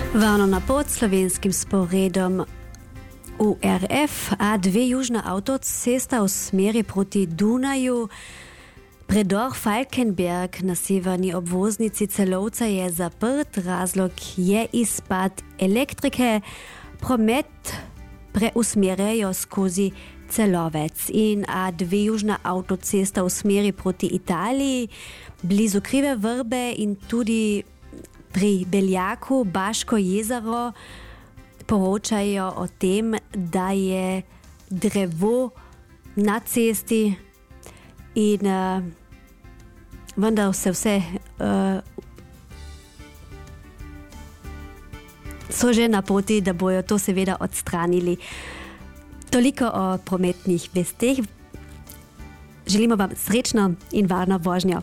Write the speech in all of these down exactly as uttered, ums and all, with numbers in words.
Varno na pod slovenskim sporedom U R F A dve južna autocesta v smeri proti Dunaju. Predor Falkenberg na severni obvoznici Celovca je zaprt. Razlog je izpad elektrike. Promet preusmerjajo skozi Celovec. In A dve južna autocesta v smeri proti Italiji, blizu Krive Vrbe in tudi pri Beljaku, Baško jezero, poročajo o tem, da je drevo na cesti in uh, vendar se vse uh, so že na poti, da bojo to seveda odstranili. Toliko o prometnih vesteh. Želimo vam srečno in varno vožnjo.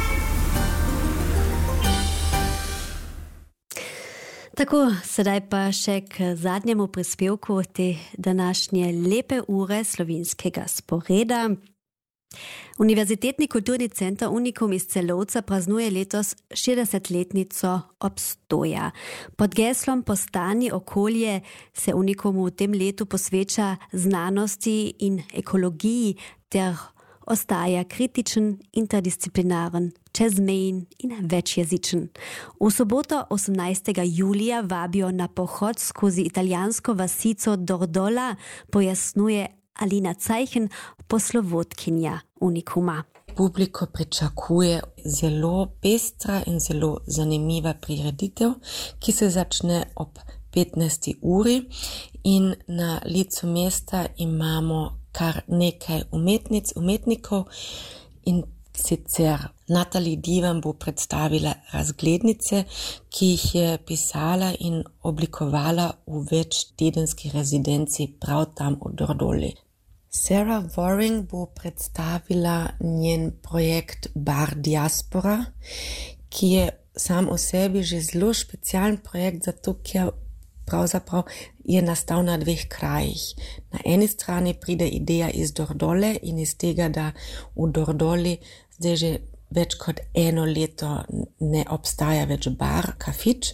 Tako, sedaj pa še k zadnjemu prispevku te današnje lepe ure slovenskega sporeda. Univerzitetni kulturni center Unikum iz Celovca praznuje letos šestdesetletnico obstoja. Pod geslom Postani okolje se Unikumu v tem letu posveča znanosti in ekologiji ter ostaja kritičen, interdisciplinaren, čezmejen in večjezičen. V soboto osemnajstega julija vabijo na pohod skozi italijansko vasico Dordola, pojasnjuje Alina Cajchen, poslovodkinja Unikuma. Publiko pričakuje zelo pestra in zelo zanimiva prireditev, ki se začne ob petnajsti uri in na licu mesta imamo kar nekaj umetnic, umetnikov in sicer Natalie Divan bo predstavila razglednice, ki jih je pisala in oblikovala v večtedenski rezidenci prav tam v Dordoli. Sarah Waring bo predstavila njen projekt Bar Diaspora, ki je sam o sebi že zelo specialen projekt, zato ker pravzaprav je nastal na dveh krajih. Na eni strani pride ideja iz Dordole in iz tega, da v Dordoli zdaj že več kot eno leto ne obstaja več bar, kafič,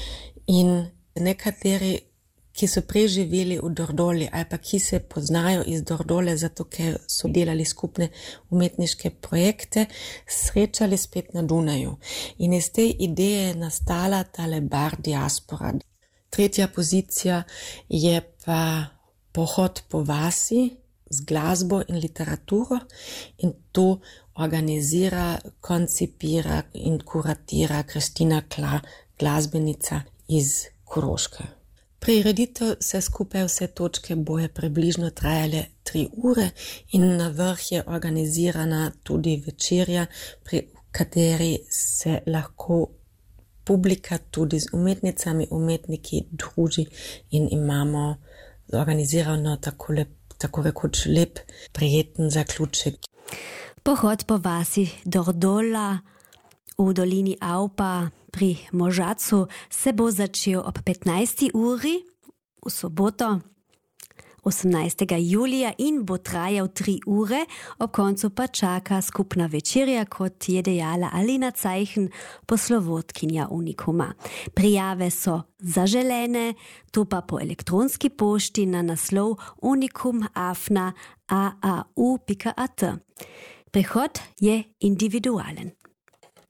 in nekateri, ki so prej živeli v Dordoli ali pa ki se poznajo iz Dordole, zato ker so delali skupne umetniške projekte, srečali spet na Dunaju. In iz te ideje je nastala tale Bar Diaspora. Tretja pozicija je pa pohod po vasi z glasbo in literaturo in to organizira, koncipira in kuratira Kristina Kla, glasbenica iz Koroške. Prireditev se skupaj vse točke boje približno trajale tri ure in na vrh je organizirana tudi večerja, pri kateri se lahko publika tudi z umetnicami, umetniki druži in imamo organizirano tako, lep, tako rekoč lep, prijeten zaključek. Pohod po vasi Dordola v dolini Aupa pri Možacu se bo začel ob petnajsti uri v soboto osemnajstega julija in bo trajal tri ure, ob koncu pa čaka skupna večerja, kot je dejala Alina Cajchen, poslovodkinja Unikuma. Prijave so zaželene, to pa po elektronski pošti na naslov unikum afna a a u pika a t. Prihod je individualen.